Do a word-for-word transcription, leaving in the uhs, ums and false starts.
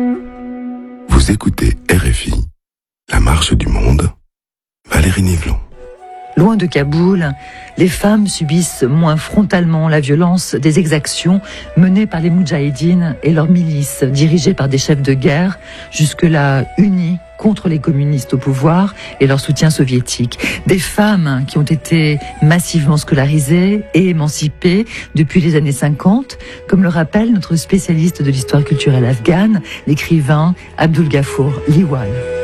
Vous écoutez R F I, La Marche du Monde, Valérie Nivelon. Loin de Kaboul, les femmes subissent moins frontalement la violence des exactions menées par les Moudjahidines et leurs milices dirigées par des chefs de guerre, jusque-là unis contre les communistes au pouvoir et leur soutien soviétique. Des femmes qui ont été massivement scolarisées et émancipées depuis les années cinquante, comme le rappelle notre spécialiste de l'histoire culturelle afghane, l'écrivain Abdul Ghafour Liwal.